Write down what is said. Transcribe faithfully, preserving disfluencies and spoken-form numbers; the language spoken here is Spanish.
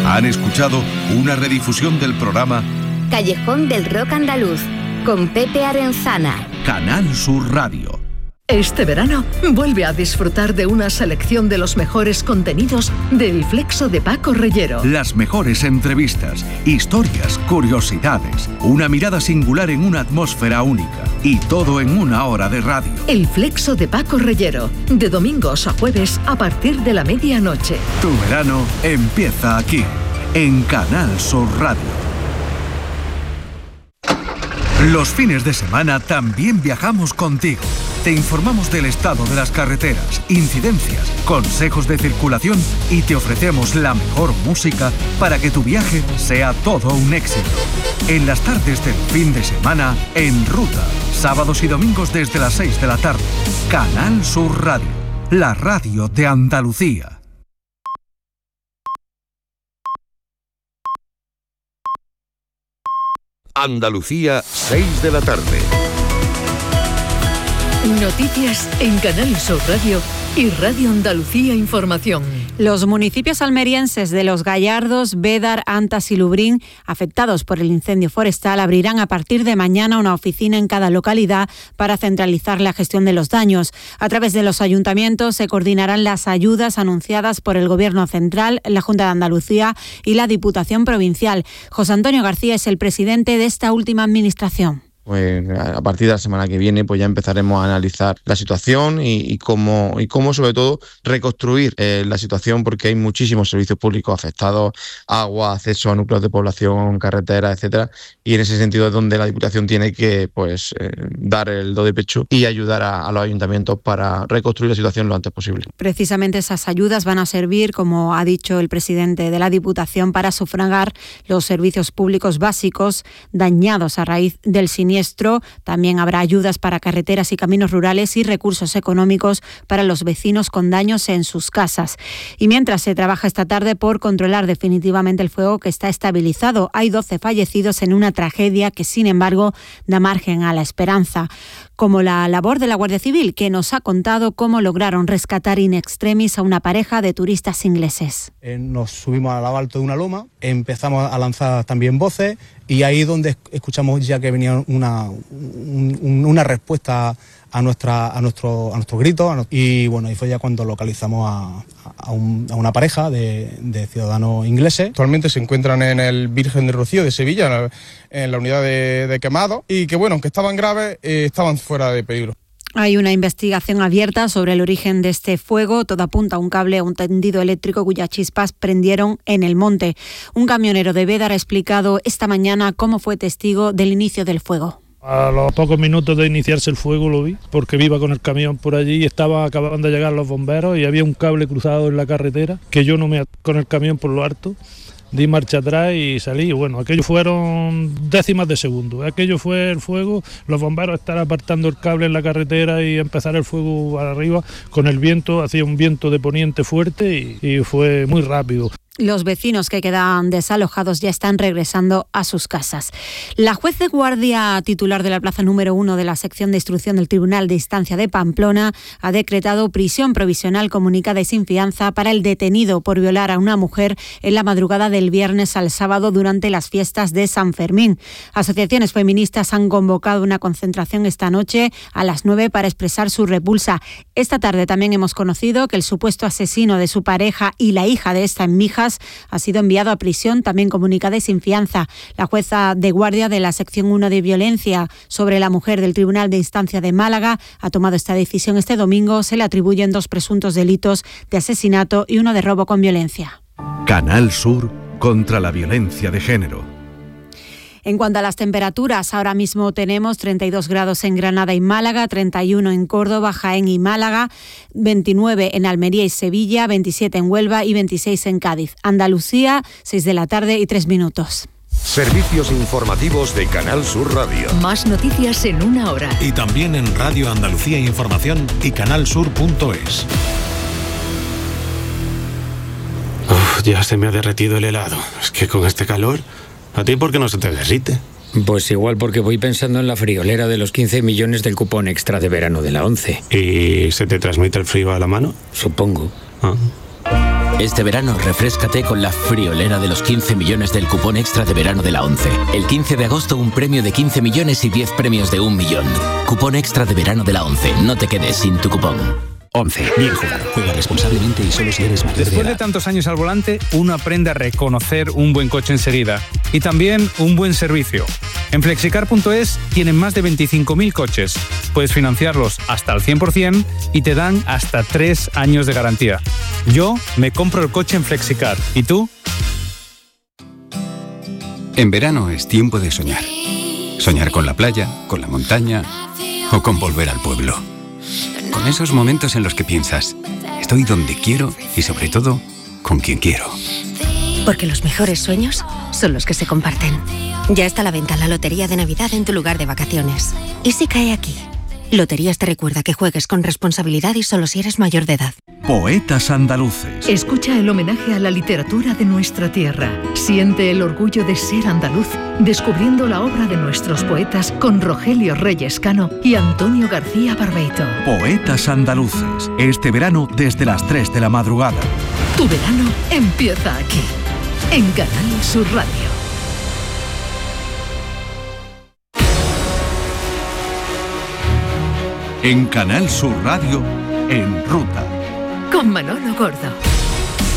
Han escuchado una redifusión del programa Callejón del Rock Andaluz, con Pepe Arenzana. Canal Sur Radio. Este verano, vuelve a disfrutar de una selección de los mejores contenidos del Flexo de Paco Reyero. Las mejores entrevistas, historias, curiosidades, una mirada singular en una atmósfera única. Y todo en una hora de radio. El Flexo de Paco Reyero, de domingos a jueves a partir de la medianoche. Tu verano empieza aquí, en Canal Sur Radio. Los fines de semana también viajamos contigo. Te informamos del estado de las carreteras, incidencias, consejos de circulación y te ofrecemos la mejor música para que tu viaje sea todo un éxito. En las tardes del fin de semana, En Ruta, sábados y domingos desde las seis de la tarde. Canal Sur Radio, la radio de Andalucía. Andalucía, seis de la tarde. Noticias en Canal Sur Radio y Radio Andalucía Información. Los municipios almerienses de Los Gallardos, Bédar, Antas y Lubrín, afectados por el incendio forestal, abrirán a partir de mañana una oficina en cada localidad para centralizar la gestión de los daños. A través de los ayuntamientos se coordinarán las ayudas anunciadas por el Gobierno Central, la Junta de Andalucía y la Diputación Provincial. José Antonio García es el presidente de esta última administración. Pues a partir de la semana que viene pues ya empezaremos a analizar la situación y, y cómo y cómo sobre todo reconstruir eh, la situación, porque hay muchísimos servicios públicos afectados, agua, acceso a núcleos de población, carreteras, etcétera, y en ese sentido es donde la Diputación tiene que pues eh, dar el do de pecho y ayudar a, a los ayuntamientos para reconstruir la situación lo antes posible. Precisamente esas ayudas van a servir, como ha dicho el presidente de la Diputación, para sufragar los servicios públicos básicos dañados a raíz del siniestro. También habrá ayudas para carreteras y caminos rurales y recursos económicos para los vecinos con daños en sus casas. Y mientras se trabaja esta tarde por controlar definitivamente el fuego, que está estabilizado, hay doce fallecidos en una tragedia que, sin embargo, da margen a la esperanza, como la labor de la Guardia Civil, que nos ha contado cómo lograron rescatar in extremis a una pareja de turistas ingleses. Eh, nos subimos a lo alto de una loma, empezamos a lanzar también voces y ahí donde escuchamos ya que venía una, un, una respuesta a nuestra a nuestro a nuestros gritos, a no, y bueno, ahí fue ya cuando localizamos a, a, un, a una pareja de, de ciudadanos ingleses. Actualmente se encuentran en el Virgen de Rocío de Sevilla, en la, en la unidad de, de quemados, y que bueno, aunque estaban graves, eh, estaban fuera de peligro. Hay una investigación abierta sobre el origen de este fuego. Todo apunta a un cable a un tendido eléctrico cuyas chispas prendieron en el monte. Un camionero de Bédar ha explicado esta mañana cómo fue testigo del inicio del fuego. A los pocos minutos de iniciarse el fuego lo vi, porque iba con el camión por allí y estaba acababan de llegar los bomberos y había un cable cruzado en la carretera, que yo no me con el camión por lo alto. Di marcha atrás y salí. Bueno, aquello fueron décimas de segundo. Aquello fue el fuego, los bomberos estar apartando el cable en la carretera y empezar el fuego para arriba con el viento. Hacía un viento de poniente fuerte y, y fue muy rápido. Los vecinos que quedan desalojados ya están regresando a sus casas. La juez de guardia titular de la plaza número uno de la sección de instrucción del Tribunal de Instancia de Pamplona ha decretado prisión provisional comunicada y sin fianza para el detenido por violar a una mujer en la madrugada del viernes al sábado durante las fiestas de San Fermín. Asociaciones feministas han convocado una concentración esta noche a las nueve para expresar su repulsa. Esta tarde también hemos conocido que el supuesto asesino de su pareja y la hija de esta en Mijas ha sido enviado a prisión, también comunicada y sin fianza. La jueza de guardia de la sección uno de violencia sobre la mujer del Tribunal de Instancia de Málaga ha tomado esta decisión este domingo. Se le atribuyen dos presuntos delitos de asesinato y uno de robo con violencia. Canal Sur contra la violencia de género. En cuanto a las temperaturas, ahora mismo tenemos treinta y dos grados en Granada y Málaga, treinta y uno en Córdoba, Jaén y Málaga, veintinueve en Almería y Sevilla, veintisiete en Huelva y veintiséis en Cádiz. Andalucía, seis de la tarde y tres minutos. Servicios informativos de Canal Sur Radio. Más noticias en una hora. Y también en Radio Andalucía Información y canalsur punto es. Uf, ya se me ha derretido el helado. Es que con este calor... ¿A ti por qué no se te derrite? Pues igual porque voy pensando en la friolera de los quince millones del cupón extra de verano de la ONCE. ¿Y se te transmite el frío a la mano? Supongo. Ah. Este verano refréscate con la friolera de los quince millones del cupón extra de verano de la ONCE. El quince de agosto un premio de quince millones y diez premios de un millón. Cupón extra de verano de la ONCE. No te quedes sin tu cupón. ONCE. Bien jugado. Juega responsablemente y solo si eres mayor de edad. Después de tantos años al volante, uno aprende a reconocer un buen coche enseguida. Y también un buen servicio. En flexicar punto es tienen más de veinticinco mil coches. Puedes financiarlos hasta al cien por ciento y te dan hasta tres años de garantía. Yo me compro el coche en Flexicar. ¿Y tú? En verano es tiempo de soñar. Soñar con la playa, con la montaña o con volver al pueblo. Con esos momentos en los que piensas, estoy donde quiero y sobre todo, con quien quiero. Porque los mejores sueños son los que se comparten. Ya está a la venta la Lotería de Navidad en tu lugar de vacaciones. ¿Y si cae aquí? Loterías te recuerda que juegues con responsabilidad y solo si eres mayor de edad. Poetas andaluces. Escucha el homenaje a la literatura de nuestra tierra. Siente el orgullo de ser andaluz, descubriendo la obra de nuestros poetas con Rogelio Reyes Cano y Antonio García Barbeito. Poetas andaluces. Este verano desde las tres de la madrugada. Tu verano empieza aquí, en Canal Sur Radio. En Canal Sur Radio, En Ruta. Con Manolo Gordo.